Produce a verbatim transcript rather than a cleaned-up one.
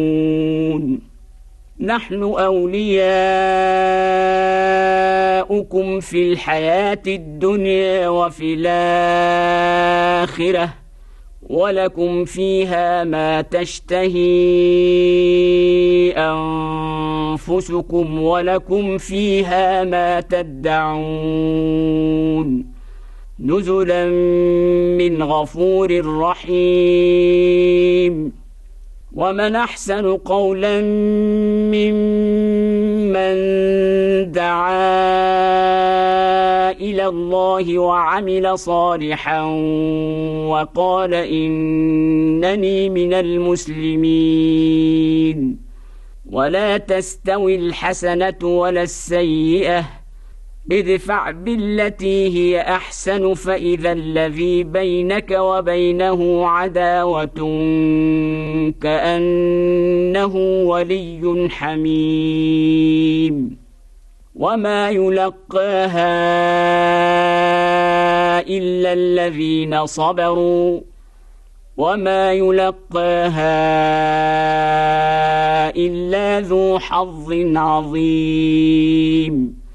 نحن أولياؤكم في الحياة الدنيا وفي الآخرة ولكم فيها ما تشتهي أنفسكم ولكم فيها ما تدعون نزلا من غفور رحيم. ومن أحسن قولا ممن دعا إلى الله وعمل صالحا وقال إنني من المسلمين. ولا تستوي الحسنة ولا السيئة ادفع بالتي هي أحسن فإذا الذي بينك وبينه عداوة كأنه ولي حميم. وما يلقاها إلا الذين صبروا وما يلقاها إلا ذو حظ عظيم.